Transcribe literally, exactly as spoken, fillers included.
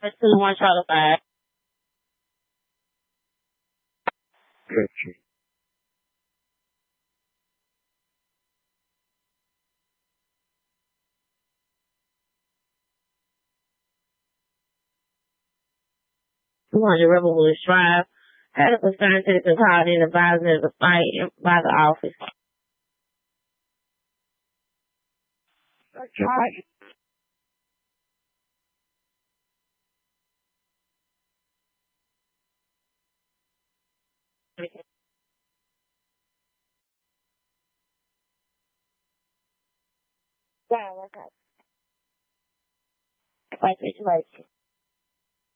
two one Charlie five. Gotcha. two hundred Rebel Woods Drive. Had a concern citizen called in advising of the fight by the office. Gotcha. Yeah, what's up? Like situation.